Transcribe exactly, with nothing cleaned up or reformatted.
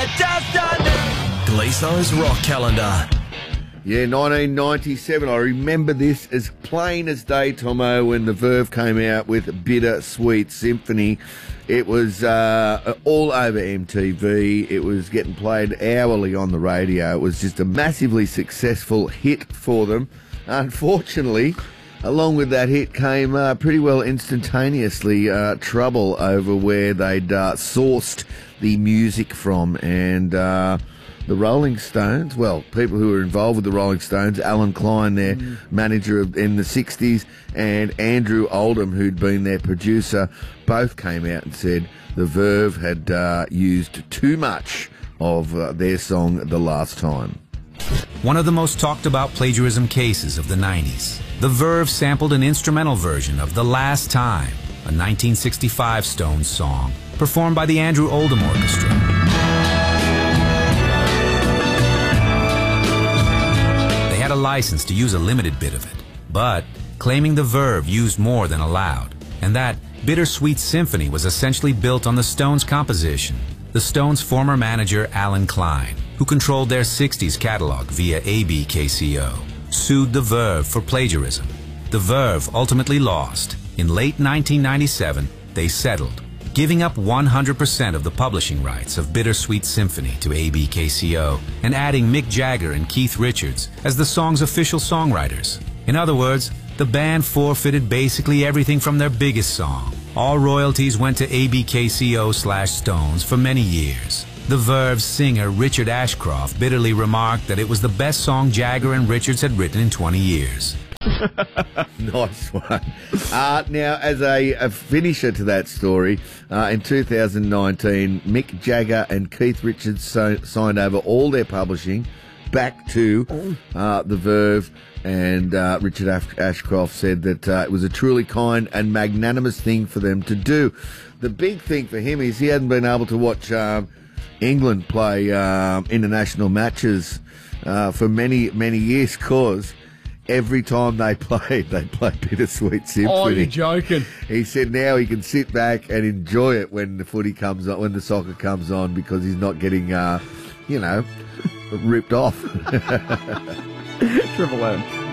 Gleeso's Rock Calendar. Yeah, nineteen ninety-seven. I remember this as plain as day, Tomo, when the Verve came out with Bittersweet Symphony. It was uh, all over M T V. It was getting played hourly on the radio. It was just a massively successful hit for them. Unfortunately, along with that hit came uh, pretty well instantaneously uh, trouble over where they'd uh, sourced the music from. And uh, the Rolling Stones, well, people who were involved with the Rolling Stones, Alan Klein, their mm. manager of, in the sixties, and Andrew Oldham, who'd been their producer, both came out and said the Verve had uh, used too much of uh, their song The Last Time. One of the most talked about plagiarism cases of the nineties. The Verve sampled an instrumental version of The Last Time, a nineteen sixty-five Stones song, performed by the Andrew Oldham Orchestra. They had a license to use a limited bit of it, but claiming the Verve used more than allowed, and that Bittersweet Symphony was essentially built on the Stones' composition. The Stones' former manager, Alan Klein, who controlled their sixties catalog via A B K C O, sued the Verve for plagiarism. The Verve ultimately lost. In late nineteen ninety-seven, they settled, giving up one hundred percent of the publishing rights of Bittersweet Symphony to A B K C O and adding Mick Jagger and Keith Richards as the song's official songwriters. In other words, the band forfeited basically everything from their biggest song. All royalties went to A B K C O slash Stones for many years. The Verve's singer Richard Ashcroft bitterly remarked that it was the best song Jagger and Richards had written in twenty years. Nice one. Uh, now, as a, a finisher to that story, uh, in two thousand nineteen, Mick Jagger and Keith Richards so, signed over all their publishing back to uh, the Verve, and uh, Richard Ashcroft said that uh, it was a truly kind and magnanimous thing for them to do. The big thing for him is he hadn't been able to watch um, England play um, international matches uh, for many, many years, because every time they played, they played Bittersweet Symphony. Oh, you're joking. He said now he can sit back and enjoy it when the footy comes on, when the soccer comes on, because he's not getting, uh, you know, ripped off. Triple M.